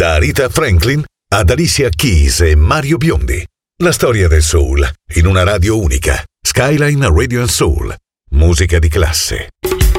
Da Rita Franklin ad Alicia Keys e Mario Biondi. La storia del soul in una radio unica. Skyline Radio and Soul. Musica di classe.